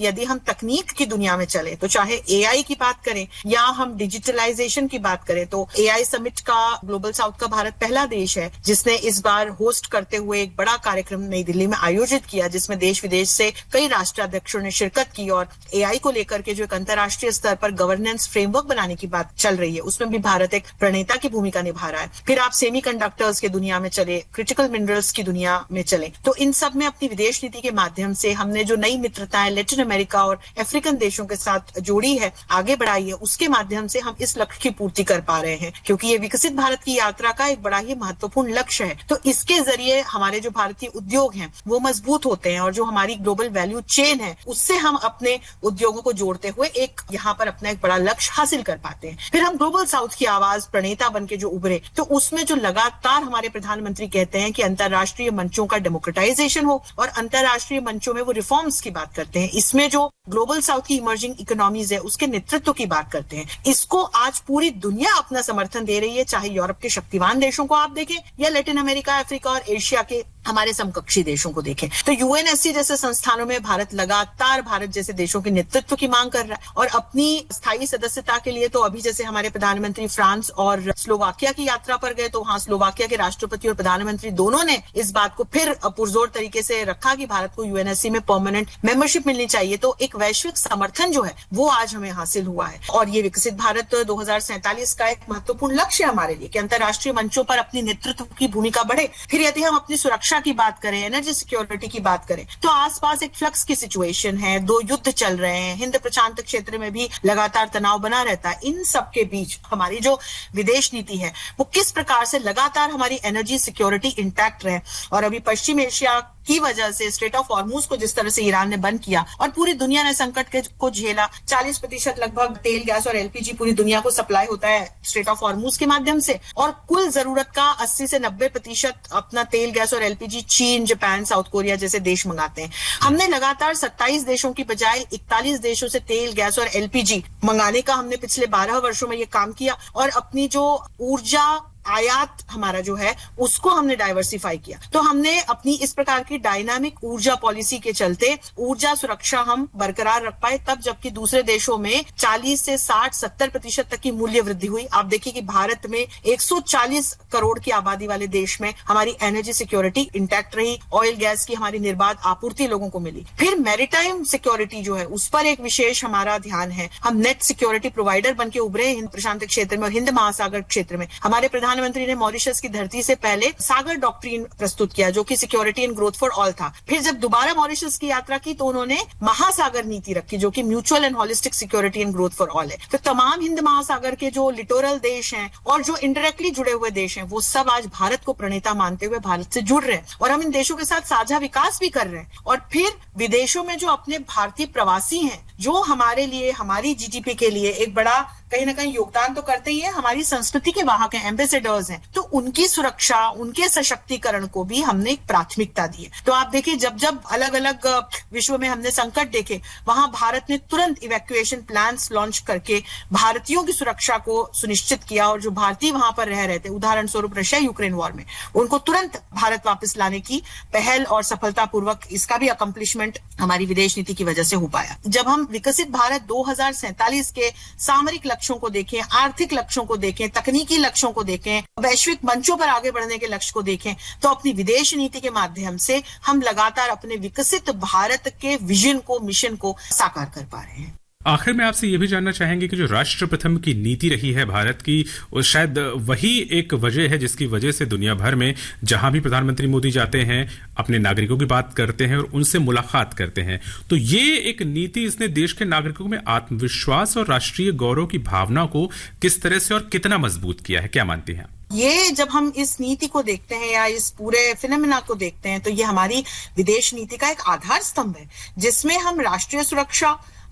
यदि हम तकनीक की दुनिया में चले तो चाहे एआई की बात करें या हम डिजिटलाइजेशन की बात करें, तो एआई समिट का ग्लोबल साउथ का भारत पहला देश है जिसने इस बार होस्ट करते हुए एक बड़ा कार्यक्रम नई दिल्ली में आयोजित किया, जिसमें देश विदेश से कई राष्ट्राध्यक्षों ने शिरकत की और एआई को लेकर के जो एक अंतर्राष्ट्रीय स्तर पर गवर्नेंस फ्रेमवर्क बनाने की बात चल रही है उसमें भी भारत एक प्रणेता की भूमिका निभा रहा है। फिर आप सेमीकंडक्टर्स की दुनिया में चले, क्रिटिकल मिनरल्स की दुनिया में चले, तो इन सब में अपनी विदेश नीति के माध्यम से हमने जो नई मित्रताएं लैटिन अमेरिका और अफ्रीकन देशों के साथ जोड़ी है, आगे बढ़ाई है, उसके माध्यम से हम इस लक्ष्य की पूर्ति कर पा रहे हैं, क्योंकि ये विकसित भारत की यात्रा का एक बड़ा ही महत्वपूर्ण लक्ष्य है। तो इसके जरिए हमारे जो भारतीय उद्योग हैं वो मजबूत होते हैं और जो हमारी ग्लोबल वैल्यू चेन है उससे हम अपने उद्योगों को जोड़ते हुए एक यहाँ पर अपना एक बड़ा लक्ष्य हासिल कर पाते हैं। फिर हम ग्लोबल साउथ की आवाज प्रणेता बन के जो उभरे, तो उसमें जो लगातार हमारे प्रधानमंत्री कहते हैं कि अंतर्राष्ट्रीय मंचों का डेमोक्रेटाइजेशन हो और अंतर्राष्ट्रीय मंचों में वो रिफॉर्म्स की बात करते हैं, इसमें जो ग्लोबल साउथ की इमर्जिंग इकोनॉमीज है उसके नेतृत्व की बात करते हैं। इसको आज पूरी दुनिया अपना समर्थन दे रही है, चाहे यूरोप के शक्तिवान देशों को आप देखें या लैटिन अमेरिका, अफ्रीका और एशिया के हमारे समकक्षी देशों को देखें। तो यूएनएससी जैसे संस्थानों में भारत लगातार भारत जैसे देशों के नेतृत्व की मांग कर रहा है और अपनी स्थायी सदस्यता के लिए तो अभी जैसे हमारे प्रधानमंत्री फ्रांस और स्लोवाकिया की यात्रा पर गए, तो वहां स्लोवाकिया के राष्ट्रपति और प्रधानमंत्री दोनों ने इस बात को फिर पुरजोर तरीके से रखा कि भारत को यूएनएससी में परमानेंट मेंबरशिप मिलनी चाहिए। तो एक वैश्विक समर्थन जो है वो आज हमें हासिल हुआ है और ये विकसित भारत 2047 का एक महत्वपूर्ण लक्ष्य है हमारे लिए कि अंतर्राष्ट्रीय मंचों पर अपनी नेतृत्व की भूमिका बढ़े। फिर यदि हम अपनी सुरक्षा की बात करें, एनर्जी सिक्योरिटी की बात करें, तो आसपास एक फ्लक्स की सिचुएशन है, 2 युद्ध चल रहे हैं, हिंद प्रशांत क्षेत्र में भी लगातार तनाव बना रहता है। इन सब के बीच हमारी जो विदेश नीति है वो किस प्रकार से लगातार हमारी एनर्जी सिक्योरिटी इंटैक्ट रहे। और अभी पश्चिम एशिया की वजह से स्ट्रेट ऑफ हॉर्मुज को जिस तरह से ईरान ने बंद किया और पूरी दुनिया ने संकट को झेला, 40% लगभग तेल, गैस और एलपीजी पूरी दुनिया को सप्लाई होता है स्ट्रेट ऑफ हॉर्मुज के माध्यम से और कुल जरूरत का 80 से 90% अपना तेल, गैस और एलपीजी चीन, जापान, साउथ कोरिया जैसे देश मंगाते हैं। हमने लगातार 27 देशों की बजाय 41 देशों से तेल, गैस और एलपीजी मंगाने का हमने पिछले 12 वर्षों में ये काम किया और अपनी जो ऊर्जा आयात हमारा जो है उसको हमने डाइवर्सिफाई किया। तो हमने अपनी इस प्रकार की डायनामिक ऊर्जा पॉलिसी के चलते ऊर्जा सुरक्षा हम बरकरार रख पाए, तब जबकि दूसरे देशों में 40 से 60-70% तक की मूल्य वृद्धि हुई। आप देखिए कि भारत में 140 करोड़ की आबादी वाले देश में हमारी एनर्जी सिक्योरिटी इंटैक्ट रही, ऑयल गैस की हमारी निर्बाध आपूर्ति लोगों को मिली। फिर मैरीटाइम सिक्योरिटी जो है उस पर एक विशेष हमारा ध्यान है। हम नेट सिक्योरिटी प्रोवाइडर बन के उभरे हिंद प्रशांत क्षेत्र में और हिंद महासागर क्षेत्र में। हमारे प्रधानमंत्री ने मॉरिशस की धरती से पहले सागर डॉक्ट्रिन प्रस्तुत किया जो कि security and growth for all था। फिर जब दोबारा मॉरिशस की यात्रा की तो उन्होंने महासागर नीति रखी जो कि mutual and holistic security and growth for all है। तो तमाम हिंद महासागर के जो लिटोरल देश हैं और जो इंडायरेक्टली जुड़े हुए देश हैं वो सब आज भारत को प्रणेता मानते हुए भारत से जुड़ रहे हैं और हम इन देशों के साथ साझा विकास भी कर रहे हैं। और फिर विदेशों में जो अपने भारतीय प्रवासी हैं जो हमारे लिए, हमारी जीडीपी के लिए एक बड़ा कहीं ना कहीं योगदान तो करते ही है, हमारी संस्कृति के वाहक हैं, एम्बेसडर्स हैं, तो उनकी सुरक्षा, उनके सशक्तिकरण को भी हमने एक प्राथमिकता दी है। तो आप देखिए जब जब अलग अलग विश्व में हमने संकट देखे वहां भारत ने तुरंत इवैक्यूएशन प्लान्स लॉन्च करके भारतीयों की सुरक्षा को सुनिश्चित किया और जो भारतीय वहां पर रह रहे थे, उदाहरण स्वरूप रशिया यूक्रेन वॉर में, उनको तुरंत भारत वापस लाने की पहल और सफलतापूर्वक इसका भी अकम्प्लिशमेंट हमारी विदेश नीति की वजह से हो पाया। जब हम विकसित भारत 2047 के सामरिक लक्ष्यों को देखें, आर्थिक लक्ष्यों को देखें, तकनीकी लक्ष्यों को देखें, वैश्विक मंचों पर आगे बढ़ने के लक्ष्य को देखें, तो अपनी विदेश नीति के माध्यम से हम लगातार अपने विकसित भारत के विजन को, मिशन को साकार कर पा रहे हैं। आखिर में आपसे यह भी जानना चाहेंगे कि जो राष्ट्र प्रथम की नीति रही है भारत की, वो शायद वही एक वजह है जिसकी वजह से दुनिया भर में जहां भी प्रधानमंत्री मोदी जाते हैं अपने नागरिकों की बात करते हैं और उनसे मुलाकात करते हैं, तो ये एक नीति इसने देश के नागरिकों में आत्मविश्वास और राष्ट्रीय गौरव की भावना को किस तरह से और कितना मजबूत किया है, क्या मानती हैं? ये जब हम इस नीति को देखते हैं या इस पूरे फिनोमेना को देखते हैं तो ये हमारी विदेश नीति का एक आधार स्तंभ है जिसमें हम राष्ट्रीय सुरक्षा,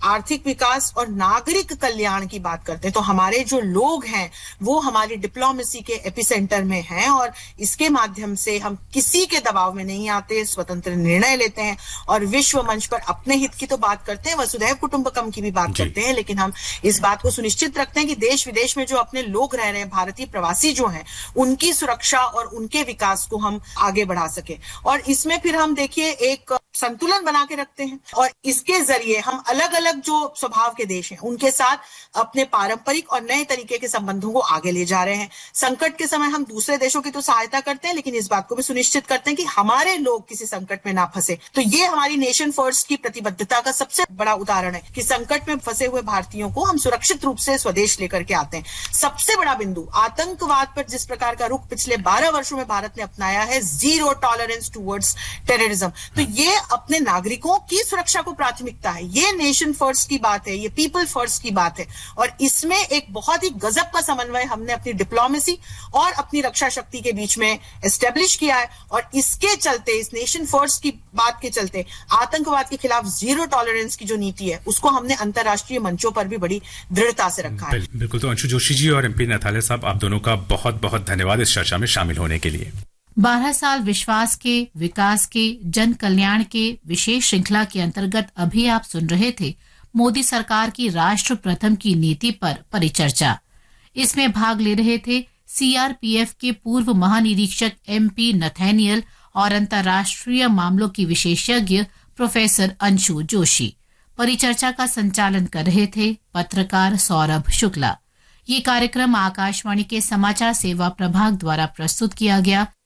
आर्थिक विकास और नागरिक कल्याण की बात करते हैं तो हमारे जो लोग हैं वो हमारी डिप्लोमेसी के एपिसेंटर में हैं और इसके माध्यम से हम किसी के दबाव में नहीं आते, स्वतंत्र निर्णय लेते हैं और विश्व मंच पर अपने हित की तो बात करते हैं, वसुधैव कुटुंबकम की भी बात करते हैं, लेकिन हम इस बात को सुनिश्चित रखते हैं कि देश विदेश में जो अपने लोग रह रहे हैं, भारतीय प्रवासी जो हैं, उनकी सुरक्षा और उनके विकास को हम आगे बढ़ा सके। और इसमें फिर हम देखिए एक संतुलन बना के रखते हैं और इसके जरिए हम अलग अलग जो स्वभाव के देश हैं उनके साथ अपने पारंपरिक और नए तरीके के संबंधों को आगे ले जा रहे हैं। संकट के समय हम दूसरे देशों की तो सहायता करते हैं, लेकिन इस बात को भी सुनिश्चित करते हैं कि हमारे लोग किसी संकट में ना फंसे। तो ये हमारी नेशन फर्स्ट की प्रतिबद्धता का सबसे बड़ा उदाहरण है कि संकट में फंसे हुए भारतीयों को हम सुरक्षित रूप से स्वदेश लेकर के आते हैं। सबसे बड़ा बिंदु आतंकवाद पर जिस प्रकार का रुख पिछले 12 वर्षों में भारत ने अपनाया है, जीरो टॉलरेंस टुवर्ड्स टेररिज्म, तो ये अपने नागरिकों की सुरक्षा को प्राथमिकता है। ये नेशन फर्स्ट की बात है, ये पीपल फर्स्ट की बात है और इसमें एक बहुत ही गजब का समन्वय हमने अपनी डिप्लोमेसी और अपनी रक्षा शक्ति के बीच में एस्टेब्लिश किया है और इसके चलते, इस नेशन फर्स्ट की बात के चलते आतंकवाद के खिलाफ जीरो टॉलरेंस की जो नीति है उसको हमने अंतर्राष्ट्रीय मंचों पर भी बड़ी दृढ़ता से रखा है। बिल्कुल। तो अंशु जोशी जी और एमपी नथालिया साहब, आप दोनों का बहुत बहुत धन्यवाद इस चर्चा में शामिल होने के लिए। 12 साल विश्वास के, विकास के, जन कल्याण के विशेष श्रृंखला के अंतर्गत अभी आप सुन रहे थे मोदी सरकार की राष्ट्र प्रथम की नीति पर परिचर्चा। इसमें भाग ले रहे थे सीआरपीएफ के पूर्व महानिरीक्षक एमपी नथानियल और अंतर्राष्ट्रीय मामलों की विशेषज्ञ प्रोफेसर अंशु जोशी। परिचर्चा का संचालन कर रहे थे पत्रकार सौरभ शुक्ला। ये कार्यक्रम आकाशवाणी के समाचार सेवा प्रभाग द्वारा प्रस्तुत किया गया।